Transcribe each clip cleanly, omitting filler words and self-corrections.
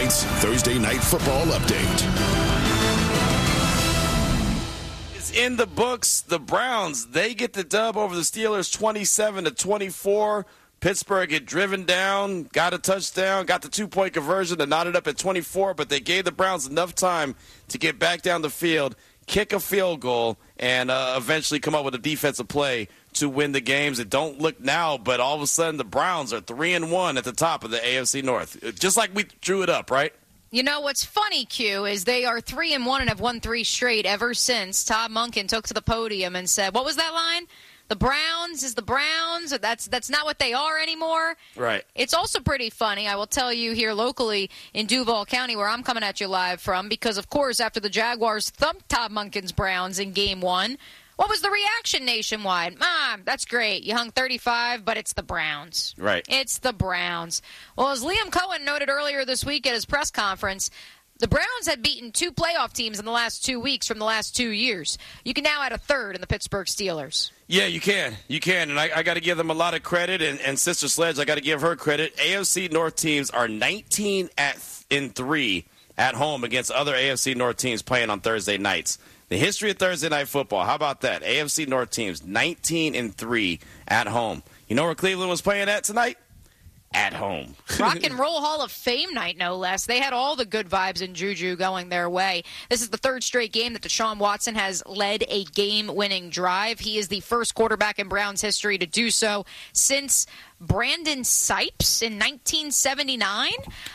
tonight's Thursday Night Football update. It's in the books. The Browns, they get the dub over the Steelers 27-24. Pittsburgh get driven down, got a touchdown, got the 2-point conversion to knot it up at 24, but they gave the Browns enough time to get back down the field, kick a field goal, and eventually come up with a defensive play to win the games. It don't look now, but all of a sudden the Browns are 3-1 at the top of the AFC North. Just like we drew it up, right? You know, what's funny, Q, is they are 3-1 and have won 3 straight ever since Todd Monken took to the podium and said, what was that line? The Browns is the Browns. That's not what they are anymore. Right. It's also pretty funny, I will tell you here locally in Duval County, where I'm coming at you live from, because, of course, after the Jaguars thumped Todd Monken's Browns in Game 1, what was the reaction nationwide? That's great. You hung 35, but it's the Browns. Right. It's the Browns. Well, as Liam Cohen noted earlier this week at his press conference, the Browns had beaten 2 playoff teams in the last 2 weeks from the last 2 years. You can now add a third in the Pittsburgh Steelers. Yeah, you can. You can. And I got to give them a lot of credit. And Sister Sledge, I got to give her credit. AFC North teams are 19-3 at home against other AFC North teams playing on Thursday nights. The history of Thursday Night Football, how about that? AFC North teams, 19-3 at home. You know where Cleveland was playing at tonight? At home. Rock and Roll Hall of Fame night, no less. They had all the good vibes and juju going their way. This is the 3rd straight game that Deshaun Watson has led a game-winning drive. He is the first quarterback in Browns history to do so since Brandon Sipes in 1979.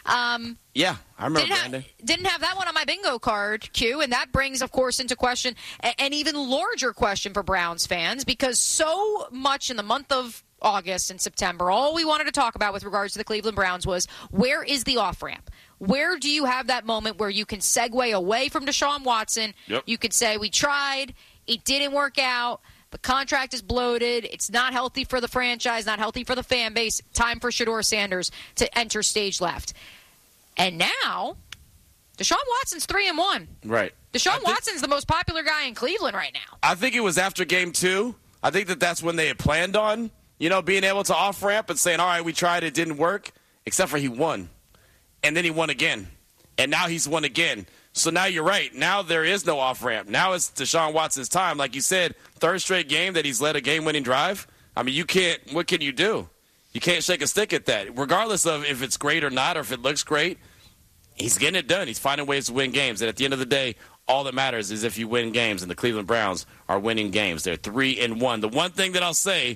Yeah, I remember Brandon. Didn't have that one on my bingo card, Q, and that brings, of course, into question an even larger question for Browns fans, because so much in the month of August and September, all we wanted to talk about with regards to the Cleveland Browns was, where is the off-ramp? Where do you have that moment where you can segue away from Deshaun Watson? Yep. You could say, we tried, it didn't work out, the contract is bloated, it's not healthy for the franchise, not healthy for the fan base, time for Shedeur Sanders to enter stage left. And now, Deshaun Watson's 3-1. Right. Deshaun Watson's the most popular guy in Cleveland right now. I think it was after Game 2. I think that's when they had planned on, being able to off-ramp and saying, all right, we tried, it didn't work, except for he won. And then he won again. And now he's won again. So now you're right. Now there is no off-ramp. Now it's Deshaun Watson's time. Like you said, 3rd straight game that he's led a game-winning drive. I mean, what can you do? You can't shake a stick at that. Regardless of if it's great or not, or if it looks great, he's getting it done. He's finding ways to win games. And at the end of the day, all that matters is if you win games, and the Cleveland Browns are winning games. They're 3-1. The one thing that I'll say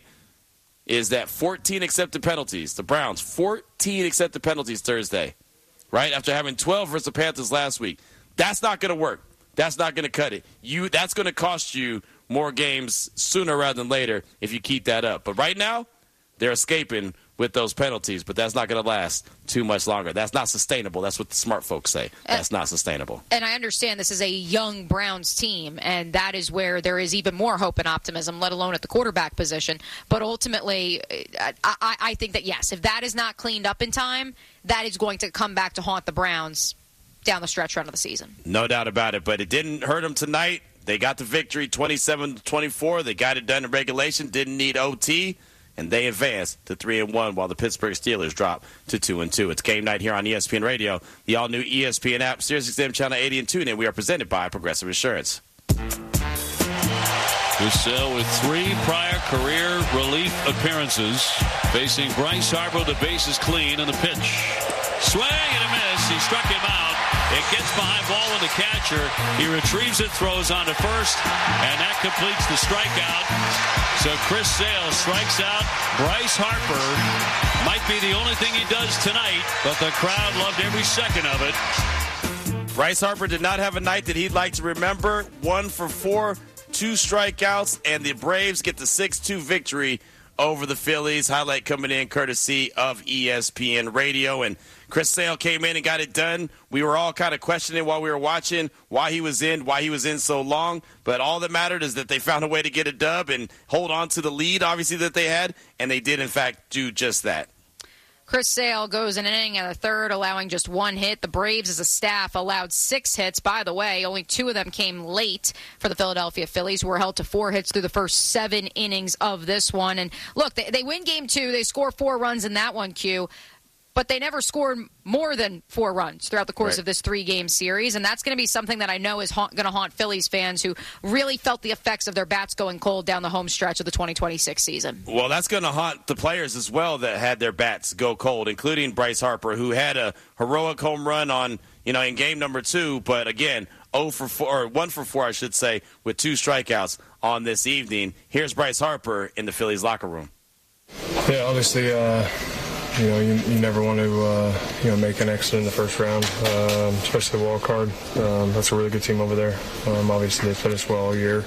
is that 14 accepted penalties. The Browns, 14 accepted penalties Thursday, right? After having 12 versus the Panthers last week. That's not going to work. That's not going to cut it. That's going to cost you more games sooner rather than later if you keep that up. But right now, they're escaping with those penalties, but that's not going to last too much longer. That's not sustainable. That's what the smart folks say. That's not sustainable. And I understand this is a young Browns team, and that is where there is even more hope and optimism, let alone at the quarterback position. But ultimately, I think that, yes, if that is not cleaned up in time, that is going to come back to haunt the Browns down the stretch run of the season. No doubt about it, but it didn't hurt them tonight. They got the victory 27-24. They got it done in regulation, didn't need OT. And they advanced to 3-1 while the Pittsburgh Steelers dropped to 2-2. It's game night here on ESPN Radio, the all-new ESPN app, SiriusXM Channel 80 and TuneIn. We are presented by Progressive Insurance. Giselle with 3 prior career relief appearances, facing Bryce Harper. The base is clean and the pitch. Swing and a miss. He struck him out. It gets behind ball with the catcher. He retrieves it, throws on to first, and that completes the strikeout. So Chris Sale strikes out Bryce Harper. Might be the only thing he does tonight, but the crowd loved every second of it. Bryce Harper did not have a night that he'd like to remember. 1 for 4, 2 strikeouts, and the Braves get the 6-2 victory over the Phillies. Highlight coming in courtesy of ESPN Radio. And Chris Sale came in and got it done. We were all kind of questioning while we were watching why he was in so long. But all that mattered is that they found a way to get a dub and hold on to the lead, obviously, that they had. And they did, in fact, do just that. Chris Sale goes an inning and a third, allowing just 1 hit. The Braves, as a staff, allowed 6 hits. By the way, only 2 of them came late for the Philadelphia Phillies, who were held to 4 hits through the first 7 innings of this one. And look, they win Game 2. They score 4 runs in that one, Q. but they never scored more than 4 runs throughout the course of this 3-game series, and that's going to be something that I know is going to haunt Phillies fans who really felt the effects of their bats going cold down the home stretch of the 2026 season. Well, that's going to haunt the players as well that had their bats go cold, including Bryce Harper, who had a heroic home run on, in game number 2, but again, 1 for 4, I should say, with 2 strikeouts on this evening. Here's Bryce Harper in the Phillies locker room. Yeah, obviously, you never want to, make an exit in the first round, especially the wild card. That's a really good team over there. Obviously, they played us well all year.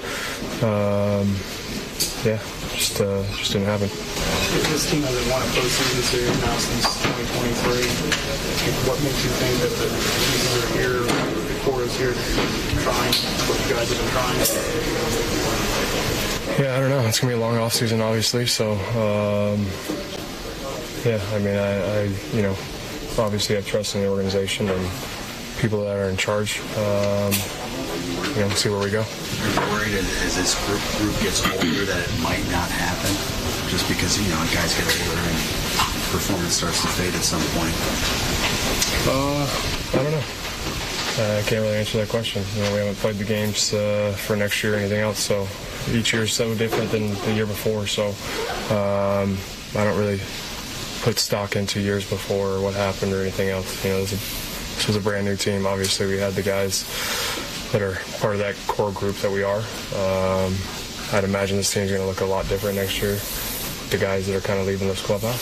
Just didn't happen. This team hasn't won a postseason series now since 2023. What makes you think that the pieces are here, the core is here, trying what you guys have been trying? Yeah, I don't know. It's going to be a long offseason, obviously. So, I obviously have trust in the organization and people that are in charge. See where we go. Are you worried as this group gets older that it might not happen? Just because, guys get older and performance starts to fade at some point? I don't know. I can't really answer that question. We haven't played the games for next year or anything else, so each year is so different than the year before. So I don't really put stock into years before or what happened or anything else. This was a brand new team. Obviously, we had the guys that are part of that core group that we are. I'd imagine this team's going to look a lot different next year. The guys that are kind of leaving this clubhouse.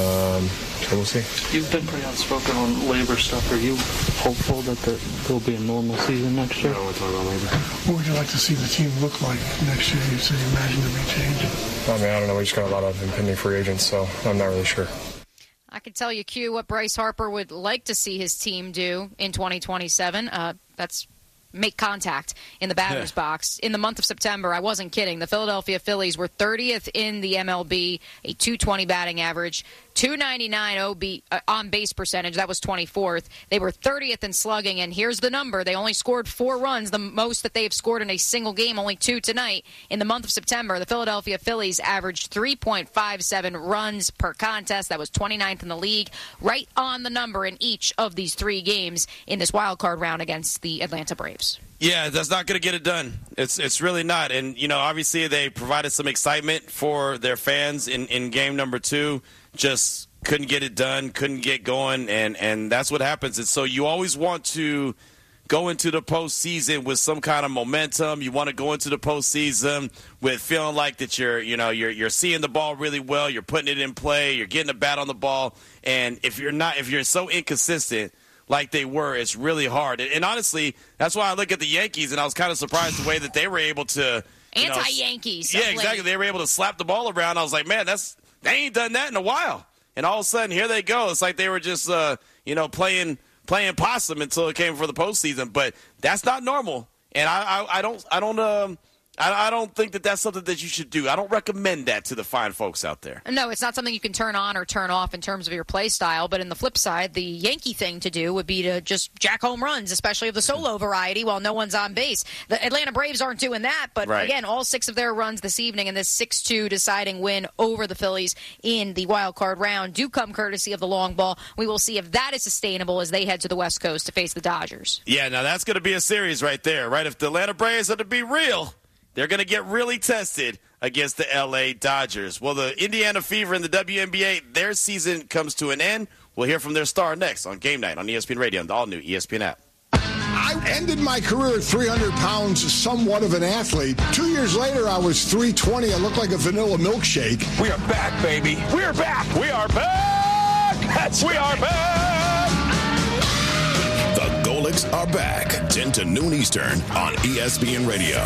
So we'll see. You've been pretty outspoken on labor stuff. Are you hopeful that there'll be a normal season next year? I don't want to talk about labor. What would you like to see the team look like next year? You said you imagine there be change. I don't know. We just got a lot of impending free agents, so I'm not really sure. I can tell you, Q, what Bryce Harper would like to see his team do in 2027. That's make contact in the batter's box. In the month of September, I wasn't kidding, the Philadelphia Phillies were 30th in the MLB, a 220 batting average, 299 on-base percentage. That was 24th. They were 30th in slugging, and here's the number. They only scored 4 runs, the most that they have scored in a single game, only 2 tonight. In the month of September, the Philadelphia Phillies averaged 3.57 runs per contest. That was 29th in the league, right on the number in each of these 3 games in this wild card round against the Atlanta Braves. Yeah, that's not going to get it done. It's really not. And, obviously they provided some excitement for their fans in game number 2. Just couldn't get it done, couldn't get going, and that's what happens. And so you always want to go into the postseason with some kind of momentum. You want to go into the postseason with feeling like that you're seeing the ball really well, you're putting it in play, you're getting a bat on the ball. And if you're so inconsistent like they were, it's really hard. And honestly, that's why I look at the Yankees, and I was kind of surprised the way that they were able to anti-Yankees. Yeah, exactly. They were able to slap the ball around. I was like, man, they ain't done that in a while. And all of a sudden, here they go. It's like they were just, playing possum until it came for the postseason. But that's not normal. And I don't think that that's something that you should do. I don't recommend that to the fine folks out there. No, it's not something you can turn on or turn off in terms of your play style. But in the flip side, the Yankee thing to do would be to just jack home runs, especially of the solo variety, while no one's on base. The Atlanta Braves aren't doing that. But again, all 6 of their runs this evening in this 6-2 deciding win over the Phillies in the wild card round do come courtesy of the long ball. We will see if that is sustainable as they head to the West Coast to face the Dodgers. Yeah, now that's going to be a series right there, right? If the Atlanta Braves are to be real, they're going to get really tested against the L.A. Dodgers. Well, the Indiana Fever in the WNBA, their season comes to an end. We'll hear from their star next on Game Night on ESPN Radio and the all-new ESPN app. I ended my career at 300 pounds, somewhat of an athlete. 2 years later, I was 320. I looked like a vanilla milkshake. We are back, baby. We are back. We are back. We are back. The Golics are back, 10 to noon Eastern on ESPN Radio.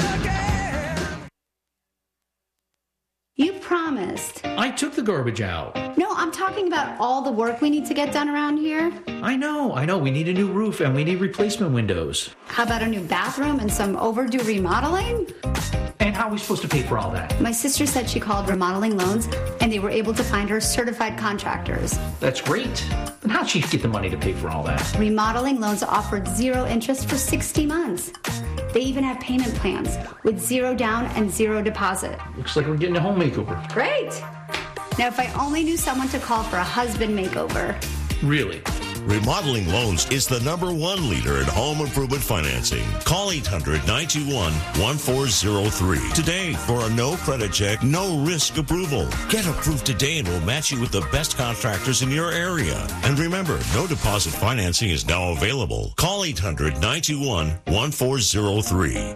You promised. I took the garbage out. No, I'm talking about all the work we need to get done around here. I know. We need a new roof and we need replacement windows. How about a new bathroom and some overdue remodeling? And how are we supposed to pay for all that? My sister said she called Remodeling Loans and they were able to find her certified contractors. That's great. But how'd she get the money to pay for all that? Remodeling Loans offered 0 interest for 60 months. They even have payment plans with 0 down and 0 deposit. Looks like we're getting a home makeover. Great. Now, if I only knew someone to call for a husband makeover. Really? Remodeling Loans is the #1 leader in home improvement financing. Call 800-921-1403 today for a no credit check, no risk approval. Get approved today and we'll match you with the best contractors in your area. And remember, no deposit financing is now available. Call 800-921-1403.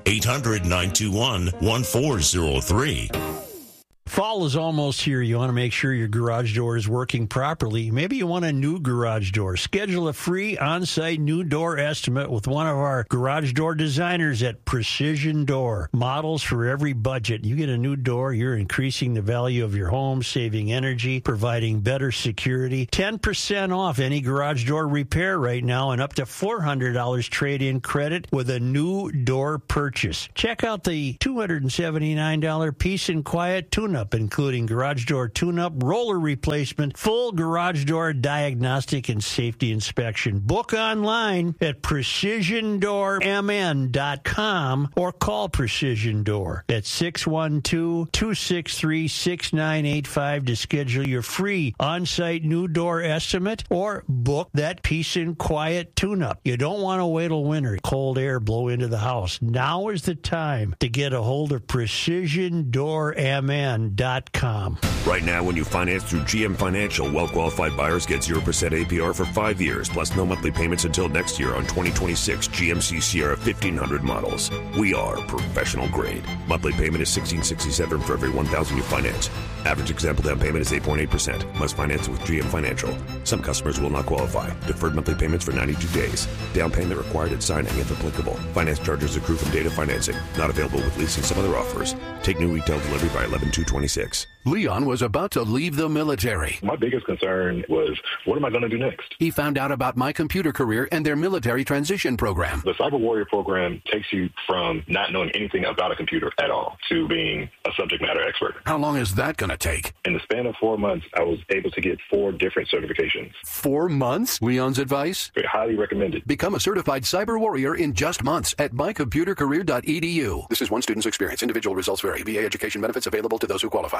800-921-1403. Fall is almost here. You want to make sure your garage door is working properly. Maybe you want a new garage door. Schedule a free on-site new door estimate with one of our garage door designers at Precision Door. Models for every budget. You get a new door, you're increasing the value of your home, saving energy, providing better security. 10% off any garage door repair right now and up to $400 trade-in credit with a new door purchase. Check out the $279 Peace and Quiet tune-up, including garage door tune-up, roller replacement, full garage door diagnostic and safety inspection. Book online at precisiondoormn.com or call Precision Door at 612-263-6985 to schedule your free on-site new door estimate or book that Peace and Quiet tune-up. You don't want to wait till winter, cold air blow into the house. Now is the time to get a hold of precisiondoormn.com. Right now, when you finance through GM Financial, well-qualified buyers get 0% APR for 5 years, plus no monthly payments until next year on 2026 GMC Sierra 1500 models. We are professional grade. Monthly payment is $1,667 for every $1,000 you finance. Average example down payment is 8.8%. Must finance with GM Financial. Some customers will not qualify. Deferred monthly payments for 92 days. Down payment required at signing if applicable. Finance charges accrue from data financing. Not available with leasing. Some other offers. Take new retail delivery by 11/2/26. Leon was about to leave the military. My biggest concern was, what am I going to do next? He found out about My Computer Career and their military transition program. The Cyber Warrior program takes you from not knowing anything about a computer at all to being a subject matter expert. How long is that going to take? In the span of 4 months, I was able to get 4 different certifications. 4 months? Leon's advice? Highly recommended. Become a certified cyber warrior in just months at mycomputercareer.edu. This is one student's experience. Individual results vary. VA education benefits available to those who qualify.